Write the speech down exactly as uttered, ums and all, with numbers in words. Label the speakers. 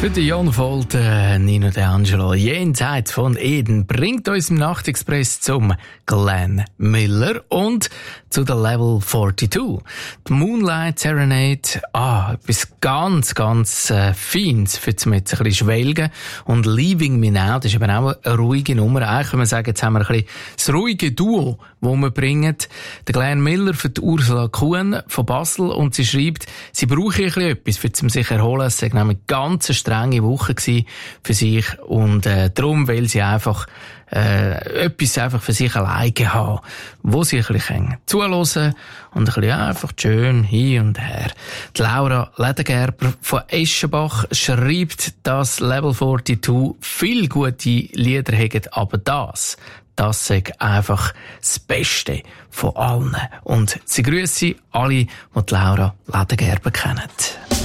Speaker 1: Für den Jan Volt, äh, Nino D'Angelo, jenseits von Eden, bringt uns im Nachtexpress zum Glenn Miller und zu der Level zweiundvierzig. Die Moonlight Serenade, ah, etwas ganz, ganz äh, Feines für zum jetzt ein bisschen schwelgen. Und Leaving Me Now, das ist eben auch eine ruhige Nummer. Eigentlich können wir sagen, jetzt haben wir ein bisschen das ruhige Duo, das wir bringen. Der Glenn Miller für die Ursula Kuhn von Basel und sie schreibt, sie brauche ein bisschen etwas, für zum sich erholen. Es war nämlich eine ganz strenge Woche für sich und äh, darum will sie einfach äh, etwas einfach für sich alleine haben, wo sie ein bisschen zuhören und ein bisschen einfach schön hin und her. Die Laura Ledergerber von Eschenbach schreibt, dass Level zweiundvierzig viele gute Lieder hat, aber das Das ist einfach das Beste von allen. Und sie grüße alle, die die Laura Ledergerber kennen.